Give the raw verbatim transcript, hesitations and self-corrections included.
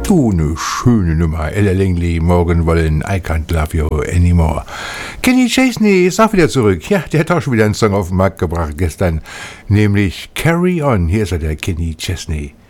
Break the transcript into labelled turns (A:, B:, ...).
A: Du, ne schöne Nummer. Ella Langley, morgen wollen I Can't Love You Anymore. Kenny Chesney ist auch wieder zurück. Ja, der hat auch schon wieder einen Song auf den Markt gebracht gestern, nämlich Carry On. Hier ist er, der Kenny Chesney.